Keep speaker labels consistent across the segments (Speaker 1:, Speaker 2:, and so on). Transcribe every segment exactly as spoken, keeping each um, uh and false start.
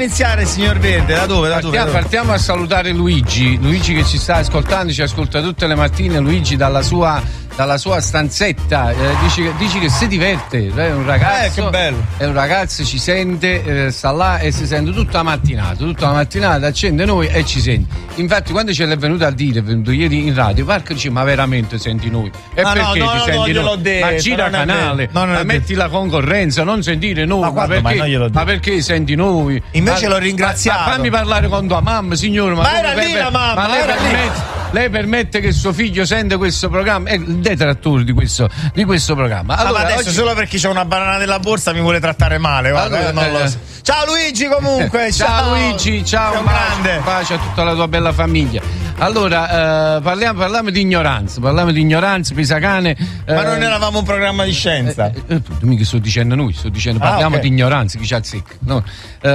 Speaker 1: iniziare, signor Verde? Da dove? Da
Speaker 2: partiamo,
Speaker 1: dove? Da dove?
Speaker 2: partiamo a salutare Luigi. Luigi che ci sta ascoltando, ci ascolta tutte le mattine. Luigi dalla sua dalla sua stanzetta, eh, dici, dici che si diverte, è un ragazzo,
Speaker 1: eh, che bello.
Speaker 2: È un ragazzo, ci sente, eh, sta là e si sente tutta la mattinata, tutta la mattinata accende noi e ci sente. Infatti quando ce l'è venuto a dire, è venuto ieri in radio, Marco dice ma veramente senti noi? E
Speaker 1: no,
Speaker 2: perché
Speaker 1: no,
Speaker 2: ti
Speaker 1: no,
Speaker 2: senti
Speaker 1: no,
Speaker 2: noi?
Speaker 1: detto,
Speaker 2: ma gira canale,
Speaker 1: no,
Speaker 2: ma metti la concorrenza, non sentire noi,
Speaker 1: ma,
Speaker 2: ma,
Speaker 1: quando,
Speaker 2: perché,
Speaker 1: ma,
Speaker 2: ma perché senti noi?
Speaker 1: Invece
Speaker 2: ma,
Speaker 1: l'ho ringraziato.
Speaker 2: Ma, fammi parlare con tua mamma, signore, ma,
Speaker 1: ma era
Speaker 2: per,
Speaker 1: lì
Speaker 2: per,
Speaker 1: la mamma,
Speaker 2: ma lei
Speaker 1: era
Speaker 2: permette,
Speaker 1: lì.
Speaker 2: Lei permette che suo figlio sente questo programma? È il detrattore di questo, di questo programma. Allora,
Speaker 1: ah, ma adesso
Speaker 2: oggi...
Speaker 1: solo perché c'ho una banana nella borsa mi vuole trattare male. Guarda,
Speaker 2: allora,
Speaker 1: non lo so. Ciao Luigi comunque.
Speaker 2: ciao,
Speaker 1: ciao
Speaker 2: Luigi, ciao,
Speaker 1: un
Speaker 2: bacio,
Speaker 1: grande.
Speaker 2: Bacio a tutta la tua bella famiglia. Allora, eh, parliamo, parliamo di ignoranza, parliamo di ignoranza, pisacane. Eh,
Speaker 1: ma non eravamo un programma di scienza.
Speaker 2: Eh, eh, mica sto dicendo noi, sto dicendo parliamo
Speaker 1: ah, okay.
Speaker 2: di ignoranza, chi ci azzecca. No.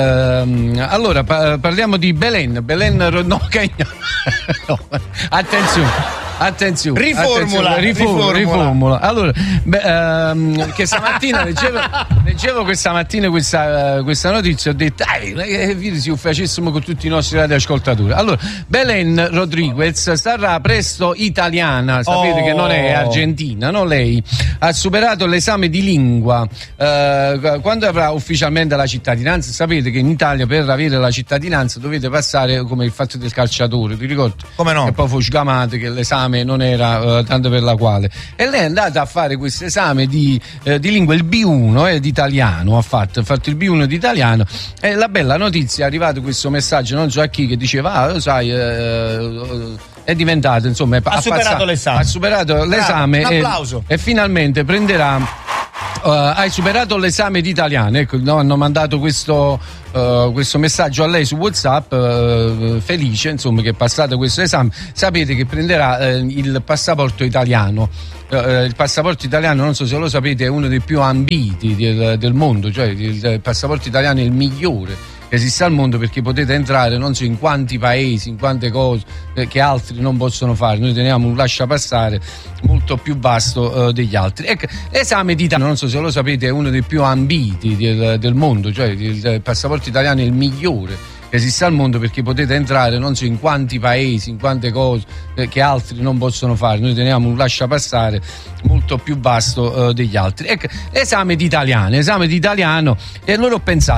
Speaker 2: Eh, allora, pa- parliamo di Belen, Belen no, che no. Attenzione. Attenzione,
Speaker 1: riformula,
Speaker 2: attenzione, riformula,
Speaker 1: riformula.
Speaker 2: riformula. Allora, beh, ehm, che stamattina leggevo, leggevo questa mattina questa, questa notizia, ho detto, dai, che se facessimo con tutti i nostri radioascoltatori. Allora, Belen Rodriguez sarà presto italiana, sapete oh. che non è argentina, no? Lei ha superato l'esame di lingua. Eh, quando avrà ufficialmente la cittadinanza, sapete che in Italia per avere la cittadinanza dovete passare come il fatto del calciatore, ti ricordi?
Speaker 1: Come no?
Speaker 2: E poi fu sgamate che l'esame non era uh, tanto per la quale, e lei è andata a fare questo esame di, eh, di lingua, il B uno eh, di italiano, ha fatto, ha fatto il B uno di italiano, e la bella notizia è arrivato questo messaggio, non so a chi, che diceva ah, lo sai eh, è diventato, insomma, è,
Speaker 1: ha, ha superato passato, l'esame
Speaker 2: ha superato l'esame
Speaker 1: un applauso.
Speaker 2: E, e finalmente prenderà Uh, hai superato l'esame di italiano, ecco, no, hanno mandato questo, uh, questo messaggio a lei su WhatsApp, uh, felice insomma che è passato questo esame. Sapete che prenderà uh, il passaporto italiano. Uh, il passaporto italiano, non so se lo sapete, è uno dei più ambiti del, del mondo, cioè il, il passaporto italiano è il migliore che esiste al mondo, perché potete entrare non so in quanti paesi, in quante cose eh, che altri non possono fare. Noi teniamo un lascia passare molto più vasto eh, degli altri. Ecco, l'esame di italiano, non so se lo sapete, è uno dei più ambiti del, del mondo, cioè il, il passaporto italiano è il migliore che esiste al mondo, perché potete entrare non so in quanti paesi, in quante cose eh, che altri non possono fare. Noi teniamo un lascia passare molto più vasto eh, degli altri. Ecco, esame di italiano, esame di italiano, e allora ho pensato